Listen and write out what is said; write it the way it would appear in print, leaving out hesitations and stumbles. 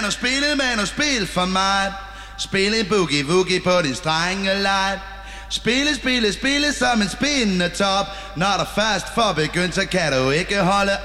og spillet man og spil for mig. Spil en boogie-woogie på din strengelej. Spille som en spindende top. Når der først får begyndt, så kan du ikke holde